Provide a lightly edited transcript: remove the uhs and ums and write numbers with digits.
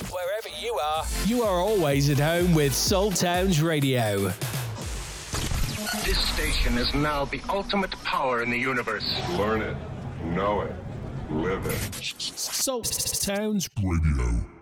Wherever you are always at home with Salt Towns Radio. This station is now the ultimate power in the universe. Learn it, know it, live it. Salt Towns Radio.